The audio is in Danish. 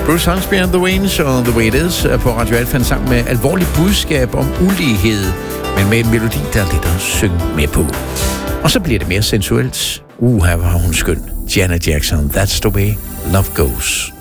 Bruce Hornsby and The Wains og The Way It Is på Radio Alfa, en sang med alvorlig budskab om ulighed, men med en melodi, der er lidt at synge med på. Og så bliver det mere sensuelt. Her var hun skøn. Janet Jackson, That's the Way Love Goes.